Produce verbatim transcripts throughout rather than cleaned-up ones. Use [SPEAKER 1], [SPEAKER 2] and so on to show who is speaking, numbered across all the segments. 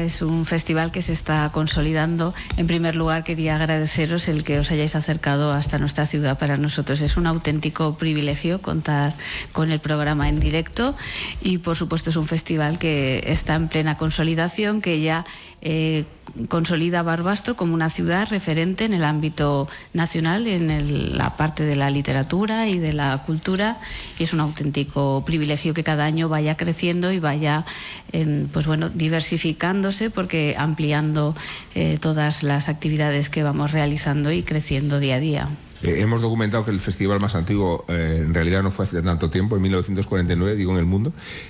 [SPEAKER 1] es un festival que se está consolidando. En primer lugar, quería agradeceros el que os hayáis acercado hasta nuestra ciudad. Para nosotros es un auténtico privilegio contar con el programa en directo y, por supuesto, es un festival que está en plena consolidación, que ya eh, consolida a Barbastro como una ciudad referente en el ámbito nacional, en el, la parte de la literatura y de la cultura, y es un auténtico privilegio que cada año vaya creciendo y vaya eh, pues bueno, diversificándose, porque ampliando eh, todas las actividades que vamos realizando y creciendo día a día.
[SPEAKER 2] Eh, hemos documentado que el festival más antiguo eh, en realidad no fue hace tanto tiempo, en mil novecientos cuarenta y nueve, digo, en el mundo.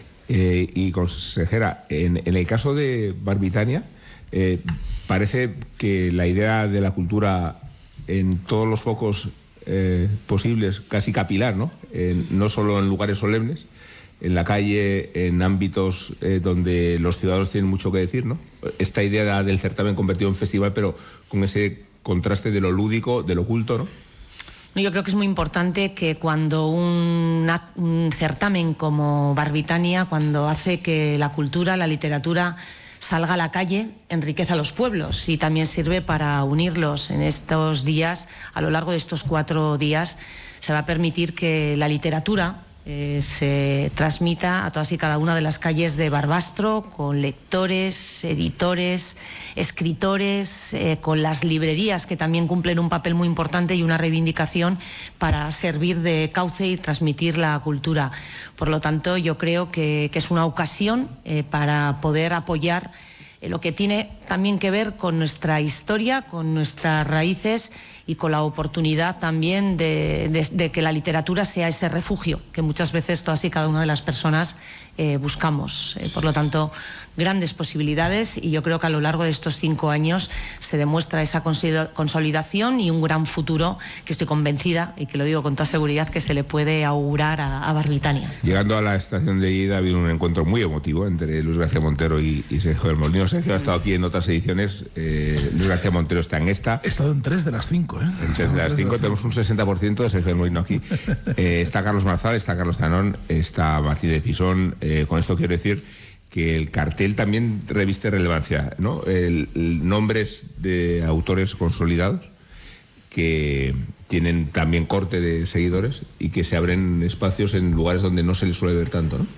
[SPEAKER 2] Eh, y consejera, en, en el caso de Barbitania, eh, parece que la idea de la cultura en todos los focos eh, posibles, casi capilar, ¿no? En, no solo en lugares solemnes, en la calle, en ámbitos eh, donde los ciudadanos tienen mucho que decir, ¿no? Esta idea del certamen convertido en festival, pero con ese contraste de lo lúdico, de lo culto, ¿no?
[SPEAKER 3] Yo creo que es muy importante que cuando un, un certamen como Barbitania, cuando hace que la cultura, la literatura salga a la calle, enriquece a los pueblos y también sirve para unirlos en estos días. A lo largo de estos cuatro días se va a permitir que la literatura Eh, se transmita a todas y cada una de las calles de Barbastro, con lectores, editores, escritores, eh, con las librerías, que también cumplen un papel muy importante y una reivindicación para servir de cauce y transmitir la cultura. Por lo tanto, yo creo que, que es una ocasión eh, para poder apoyar eh, lo que tiene también que ver con nuestra historia, con nuestras raíces y con la oportunidad también de, de, de que la literatura sea ese refugio que muchas veces todas y cada una de las personas eh, buscamos. Eh, por lo tanto, grandes posibilidades, y yo creo que a lo largo de estos cinco años se demuestra esa consolidación y un gran futuro que estoy convencida, y que lo digo con toda seguridad, que se le puede augurar a, a Barbitania.
[SPEAKER 2] Llegando a la estación de ida ha habido un encuentro muy emotivo entre Luis García Montero y, y Sergio del Molino. Sergio ha estado aquí en otras ediciones, eh, Luis García Montero está en esta.
[SPEAKER 4] He estado en tres de las cinco, ¿eh?
[SPEAKER 2] En tres de las cinco tenemos un sesenta por ciento de Sergio del Molino aquí. Eh, está Carlos Marzal, está Carlos Zanón, está Martínez Pisón. Eh, con esto quiero decir que el cartel también reviste relevancia, ¿no? El, el nombres de autores consolidados que tienen también corte de seguidores y que se abren espacios en lugares donde no se les suele ver tanto, ¿no?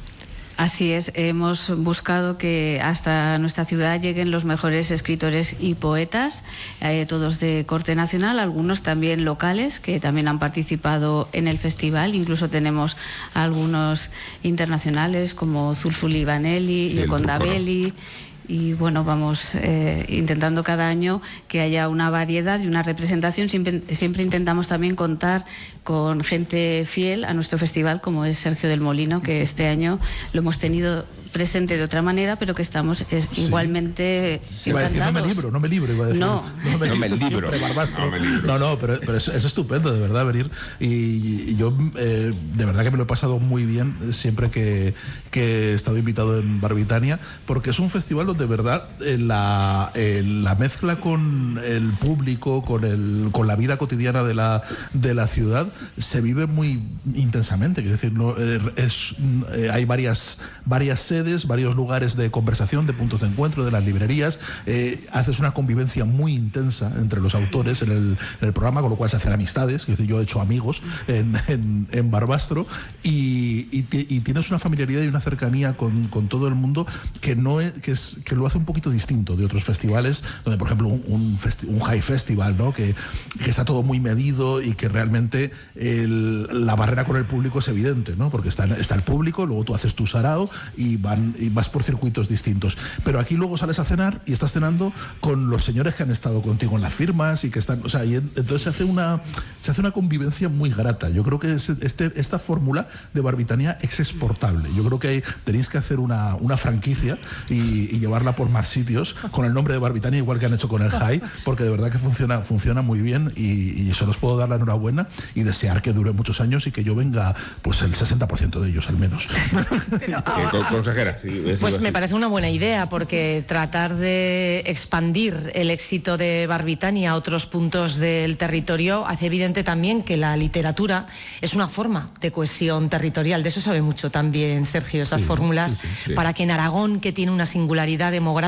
[SPEAKER 1] Así es, hemos buscado que hasta nuestra ciudad lleguen los mejores escritores y poetas, eh, todos de corte nacional, algunos también locales que también han participado en el festival. Incluso tenemos algunos internacionales como Zulfuli Vanelli, sí, Yoconda Belli. Y bueno, vamos eh, intentando cada año que haya una variedad y una representación. Siempre, siempre intentamos también contar con gente fiel a nuestro festival, como es Sergio del Molino, que este año lo hemos tenido presente de otra manera, pero que estamos es, sí. igualmente
[SPEAKER 4] sí, iba a decir, no me libro, no me libro, iba a decir.
[SPEAKER 1] No,
[SPEAKER 2] no me, no me libro.
[SPEAKER 4] No, me libro. no, no, pero, pero es, es estupendo, de verdad, venir. Y, y yo, eh, de verdad que me lo he pasado muy bien siempre que, que he estado invitado en Barbitania, porque es un festival donde, de verdad, eh, la, eh, la mezcla con el público, con, el, con la vida cotidiana de la, de la ciudad, se vive muy intensamente. Quiero decir, no, eh, es, eh, hay varias, varias sedes, varios lugares de conversación, de puntos de encuentro, de las librerías. Eh, haces una convivencia muy intensa entre los autores en el, en el programa, con lo cual se hacen amistades. Es decir, yo he hecho amigos en, en, en Barbastro y, y, y tienes una familiaridad y una cercanía con, con todo el mundo que, no es, que, es, que lo hace un poquito distinto de otros festivales, donde, por ejemplo, un, un, festi un high festival, ¿no? que, que está todo muy medido y que realmente el, la barrera con el público es evidente, ¿no? Porque está, está el público, luego tú haces tu sarao y, van, y vas por circuitos distintos. Pero aquí luego sales a cenar y estás cenando con los señores que han estado contigo en las firmas y que están, o sea, y entonces se hace una, se hace una convivencia muy grata. Yo creo que este, esta fórmula de Barbitania es exportable. Yo creo que hay, tenéis que hacer una, una franquicia y, y llevarla por más sitios con el nombre de Barbitania, igual que han hecho con el High, porque de verdad que funciona, funciona muy bien y, y solo os puedo dar la enhorabuena y desear que dure muchos años y que yo venga pues el sesenta por ciento de ellos al menos.
[SPEAKER 2] Consejera, sí,
[SPEAKER 3] pues me parece una buena idea, porque tratar de expandir el éxito de Barbitania a otros puntos del territorio hace evidente también que la literatura es una forma de cohesión territorial. De eso sabe mucho también Sergio, esas sí, fórmulas sí, sí, sí. para que en Aragón, que tiene una singularidad demográfica,